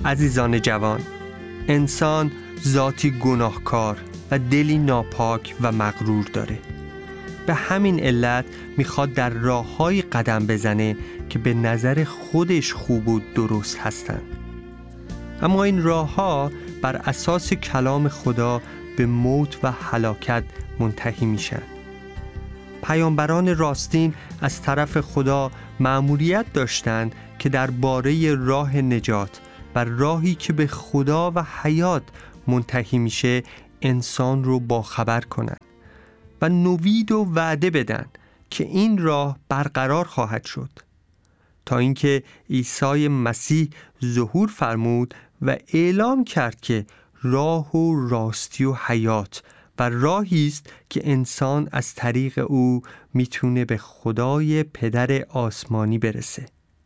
عزیزان جوان، انسان ذاتی گناهکار و دلی ناپاک و مغرور داره. به همین علت میخواد در راه‌های قدم بزنه که به نظر خودش خوب و درست هستن. اما این راه‌ها بر اساس کلام خدا به موت و هلاکت منتهی میشن. پیامبران راستین از طرف خدا مأموریت داشتند که درباره راه نجات و راهی که به خدا و حیات منتهی میشه انسان رو باخبر کنند و نوید و وعده بدن که این راه برقرار خواهد شد، تا اینکه عیسی مسیح ظهور فرمود و اعلام کرد که راه و راستی و حیات و راهی است که انسان از طریق او میتونه به خدای پدر آسمانی برسه.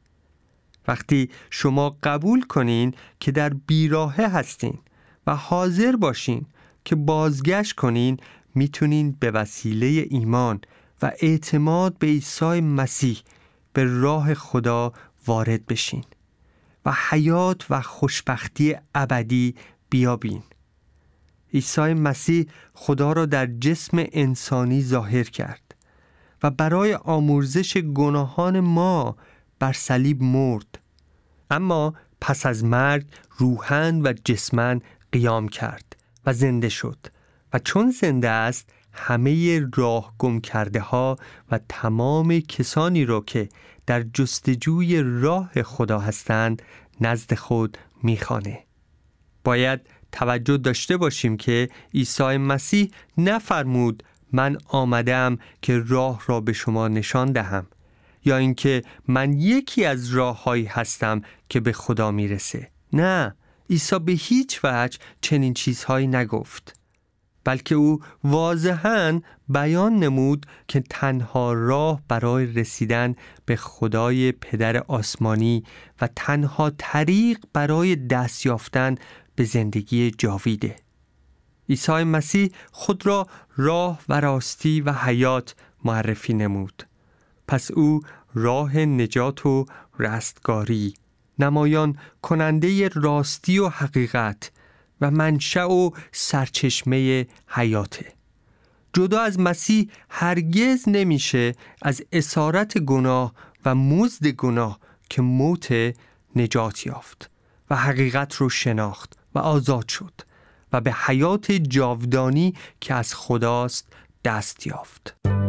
وقتی شما قبول کنین که در بیراهه هستین و حاضر باشین که بازگشت کنین، میتونین به وسیله ایمان و اعتماد به عیسی مسیح به راه خدا وارد بشین و حیات و خوشبختی ابدی بیابین. عیسی مسیح خدا را در جسم انسانی ظاهر کرد و برای آمرزش گناهان ما بر صلیب مرد، اما پس از مرگ روحاً و جسماً قیام کرد و زنده شد و چون زنده است همه راه گم کرده ها و تمام کسانی را که در جستجوی راه خدا هستند نزد خود میخوانه. باید توجه داشته باشیم که عیسی مسیح نفرمود من آمدم که راه را به شما نشان دهم، یا اینکه من یکی از راه‌هایی هستم که به خدا میرسه. نه، عیسی به هیچ وجه چنین چیزهایی نگفت، بلکه او واضحاً بیان نمود که تنها راه برای رسیدن به خدای پدر آسمانی و تنها طریق برای دست یافتن به زندگی جاویده. عیسی مسیح خود را راه و راستی و حیات معرفی نمود. پس او راه نجات و رستگاری، نمایان کننده راستی و حقیقت و منشأ و سرچشمه حیاته. جدا از مسیح هرگز نمیشه از اسارت گناه و مزد گناه که موت نجات یافت و حقیقت رو شناخت و آزاد شد و به حیات جاودانی که از خداست دست یافت.